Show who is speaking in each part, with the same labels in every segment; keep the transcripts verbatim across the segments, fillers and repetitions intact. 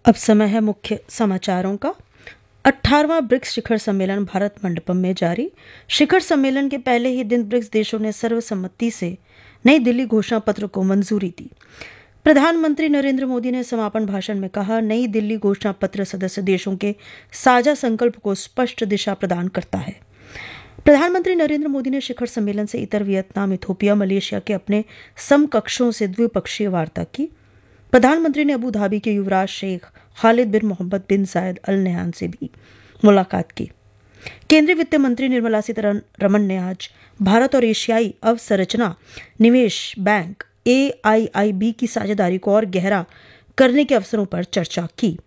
Speaker 1: अब समय है मुख्य समाचारों का। अठारहवां ब्रिक्स शिखर सम्मेलन भारत मंडपम में जारी। शिखर सम्मेलन के पहले ही दिन ब्रिक्स देशों ने सर्वसम्मति से नई दिल्ली घोषणा पत्र को मंजूरी दी। प्रधानमंत्री नरेंद्र मोदी ने समापन भाषण में कहा, नई दिल्ली घोषणा पत्र सदस्य देशों के साझा संकल्प को स्पष्ट दिशा प्रदान करता है। प्रधानमंत्री नरेंद्र मोदी ने शिखर सम्मेलन से इतर वियतनाम, इथोपिया, मलेशिया के अपने समकक्षों से द्विपक्षीय वार्ता की। प्रधानमंत्री ने अबू धाबी के युवराज शेख खालिद बिन मोहम्मद बिन जायद अल नहयान से भी मुलाकात की। केंद्रीय वित्त मंत्री निर्मला सीतारमण ने आज भारत और एशियाई अवसंरचना निवेश बैंक ए आई आई बी की साझेदारी को और गहरा करने के अवसरों पर चर्चा की।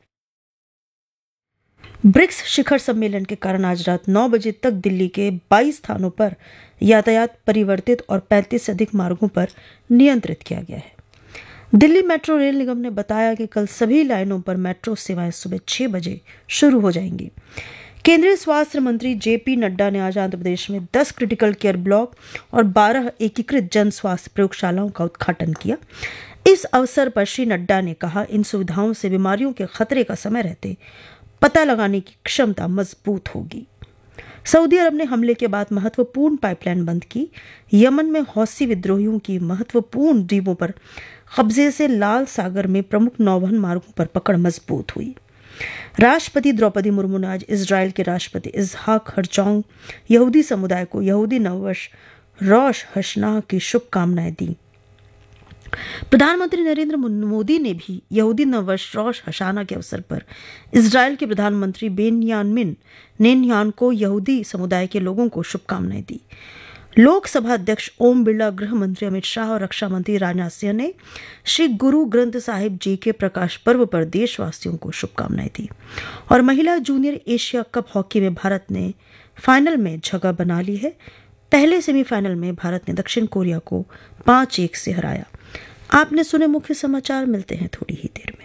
Speaker 1: ब्रिक्स शिखर सम्मेलन के कारण आज रात नौ बजे तक दिल्ली के बाईस स्थानों पर यातायात परिवर्तित और पैंतीस से अधिक मार्गों पर नियंत्रित किया गया है। दिल्ली मेट्रो रेल निगम ने बताया कि कल सभी लाइनों पर मेट्रो सेवाएं सुबह छह बजे शुरू हो जाएंगी। केंद्रीय स्वास्थ्य मंत्री जे पी नड्डा ने आज आंध्र प्रदेश में दस क्रिटिकल केयर ब्लॉक और बारह एकीकृत जन स्वास्थ्य प्रयोगशालाओं का उद्घाटन किया। इस अवसर पर श्री नड्डा ने कहा, इन सुविधाओं से बीमारियों के खतरे का समय रहते पता लगाने की क्षमता मजबूत होगी। सऊदी अरब ने हमले के बाद महत्वपूर्ण पाइपलाइन बंद की। यमन में हौसी विद्रोहियों की महत्वपूर्ण द्वीपों पर कब्जे से लाल सागर में प्रमुख नौवहन मार्गों पर पकड़ मजबूत हुई। राष्ट्रपति द्रौपदी मुर्मू ने आज इजराइल के राष्ट्रपति इसहाक हर्जोग यहूदी समुदाय को यहूदी नववर्ष रोश हशनाह की शुभकामनाएं दी। प्रधानमंत्री नरेंद्र मोदी ने भी यहूदी नववर्ष रोश हशाना के अवसर पर इजराइल के प्रधानमंत्री बेन्यामिन नेतन्याहू को यहूदी समुदाय के लोगों को शुभकामनाएं दी। लोकसभा अध्यक्ष ओम बिरला, गृह मंत्री अमित शाह और रक्षा मंत्री राजनाथ सिंह ने श्री गुरु ग्रंथ साहिब जी के प्रकाश पर्व पर देशवासियों को शुभकामनाएं दी। और महिला जूनियर एशिया कप हॉकी में भारत ने फाइनल में जगह बना ली है। पहले सेमीफाइनल में भारत ने दक्षिण कोरिया को पांच एक से हराया। आपने सुने मुख्य समाचार। मिलते हैं थोड़ी ही देर में।